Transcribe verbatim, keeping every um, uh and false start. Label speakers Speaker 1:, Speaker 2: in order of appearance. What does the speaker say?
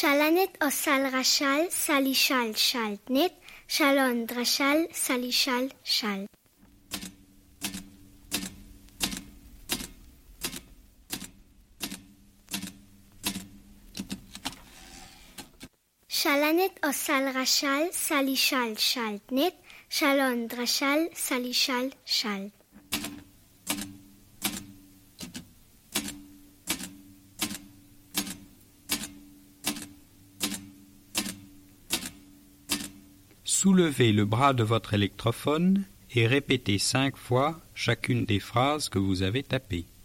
Speaker 1: Shalanet osal rachal salishal shaltnet shalon drachal salishal shal. Shalanet osal rachal salishal shaltnet shalon drachal salishal shal.
Speaker 2: Soulevez le bras de votre électrophone et répétez cinq fois chacune des phrases que vous avez tapées.